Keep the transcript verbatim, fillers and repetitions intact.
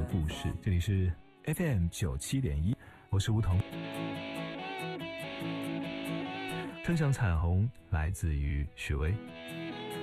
故事。这里是 F M 九七点一，我是吴桐。春上彩虹来自于许巍。